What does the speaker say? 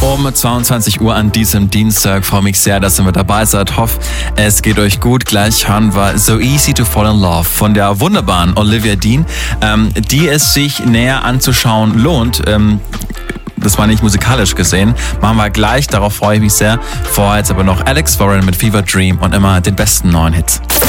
Um 22 Uhr an diesem Dienstag. Freue mich sehr, dass ihr mit dabei seid. Hoffe, es geht euch gut. Gleich hören wir So Easy to Fall in Love von der wunderbaren Olivia Dean, die es sich näher anzuschauen lohnt. Das war nicht musikalisch gesehen. Machen wir gleich, darauf freue ich mich sehr. Vorher jetzt aber noch Alex Warren mit Fever Dream und immer den besten neuen Hits.